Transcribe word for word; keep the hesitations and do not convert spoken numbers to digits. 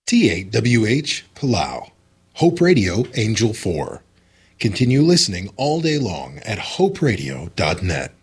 T eight W H, Palau. Hope Radio, Angel four. Continue listening all day long at hope radio dot net.